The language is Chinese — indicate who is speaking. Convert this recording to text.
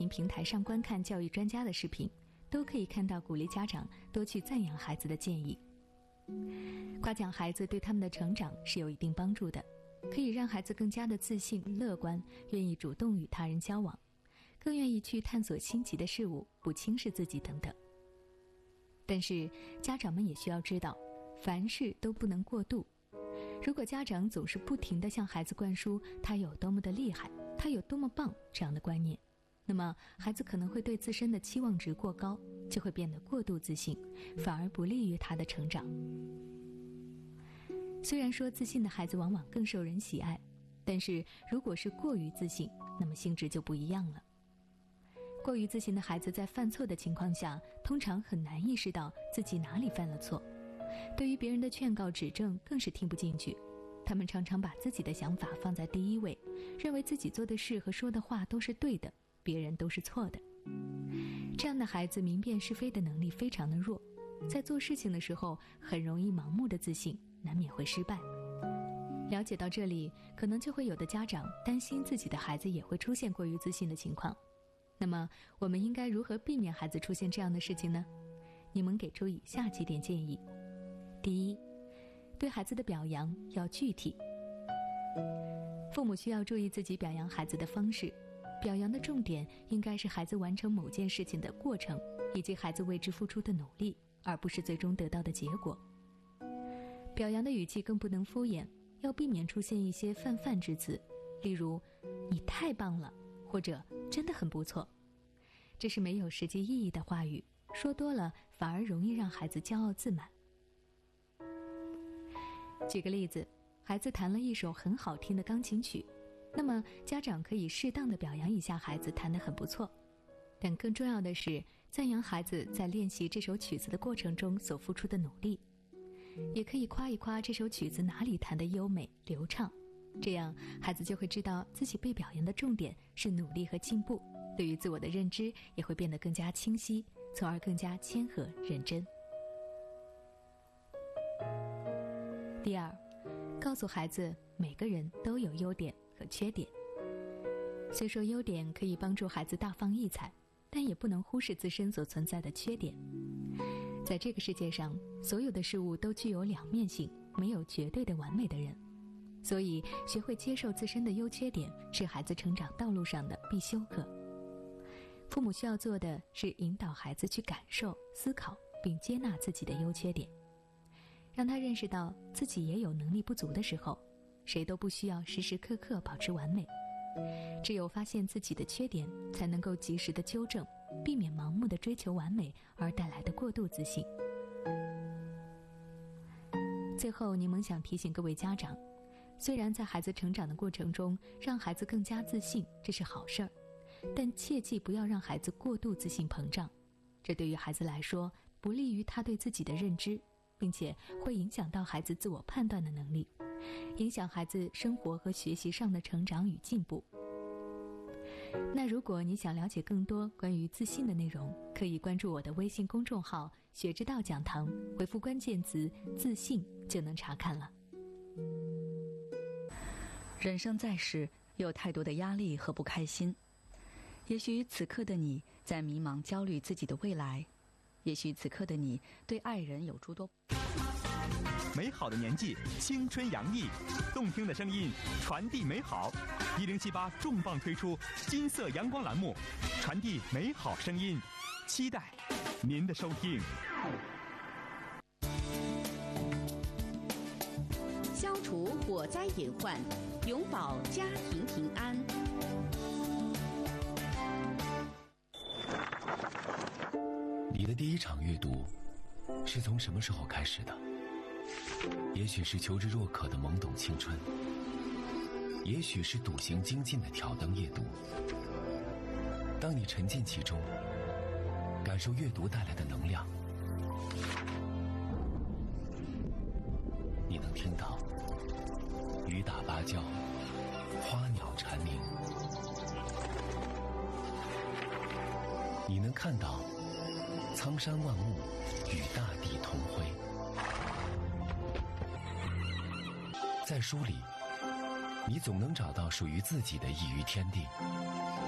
Speaker 1: 平台上观看教育专家的视频，都可以看到鼓励家长多去赞扬孩子的建议。夸奖孩子对他们的成长是有一定帮助的，可以让孩子更加的自信、乐观，愿意主动与他人交往，更愿意去探索新奇的事物，不轻视自己等等。但是家长们也需要知道，凡事都不能过度。如果家长总是不停地向孩子灌输他有多么的厉害，他有多么棒这样的观念，那么孩子可能会对自身的期望值过高，就会变得过度自信，反而不利于他的成长。虽然说自信的孩子往往更受人喜爱，但是如果是过于自信，那么性质就不一样了。过于自信的孩子在犯错的情况下，通常很难意识到自己哪里犯了错，对于别人的劝告指正更是听不进去。他们常常把自己的想法放在第一位，认为自己做的事和说的话都是对的，别人都是错的。这样的孩子明辨是非的能力非常的弱，在做事情的时候很容易盲目的自信，难免会失败。了解到这里，可能就会有的家长担心自己的孩子也会出现过于自信的情况。那么我们应该如何避免孩子出现这样的事情呢？你们给出以下几点建议。第一，对孩子的表扬要具体。父母需要注意自己表扬孩子的方式，表扬的重点应该是孩子完成某件事情的过程，以及孩子为之付出的努力，而不是最终得到的结果。表扬的语气更不能敷衍，要避免出现一些泛泛之词，例如你太棒了，或者真的很不错。这是没有实际意义的话语，说多了反而容易让孩子骄傲自满。举个例子，孩子弹了一首很好听的钢琴曲，那么家长可以适当的表扬一下孩子弹得很不错，但更重要的是赞扬孩子在练习这首曲子的过程中所付出的努力，也可以夸一夸这首曲子哪里弹得优美流畅，这样孩子就会知道自己被表扬的重点是努力和进步，对于自我的认知也会变得更加清晰，从而更加谦和认真。第二，告诉孩子每个人都有优点和缺点。虽说优点可以帮助孩子大放异彩，但也不能忽视自身所存在的缺点。在这个世界上，所有的事物都具有两面性，没有绝对的完美的人，所以学会接受自身的优缺点是孩子成长道路上的必修课。父母需要做的是引导孩子去感受、思考并接纳自己的优缺点，让他认识到自己也有能力不足的时候，谁都不需要时时刻刻保持完美。只有发现自己的缺点，才能够及时的纠正，避免盲目的追求完美而带来的过度自信。最后，柠檬想提醒各位家长，虽然在孩子成长的过程中，让孩子更加自信，这是好事儿，但切记不要让孩子过度自信膨胀，这对于孩子来说，不利于他对自己的认知，并且会影响到孩子自我判断的能力，影响孩子生活和学习上的成长与进步。那如果你想了解更多关于自信的内容，可以关注我的微信公众号学之道讲堂，回复关键词自信就能查看了。
Speaker 2: 人生在世，有太多的压力和不开心。也许此刻的你在迷茫焦虑自己的未来，也许此刻的你对爱人有诸多。
Speaker 3: 美好的年纪，青春洋溢，动听的声音传递美好。1078重磅推出金色阳光栏目，传递美好声音，期待您的收听。
Speaker 4: 消除火灾隐患，永保家庭平安。
Speaker 5: 你的第一场阅读是从什么时候开始的？也许是求知若渴的懵懂青春，也许是笃行精进的挑灯夜读。当你沉浸其中，感受阅读带来的能量，你能听到雨打芭蕉，花鸟蝉鸣，你能看到苍山万物与大地同辉。在书里，你总能找到属于自己的一隅天地。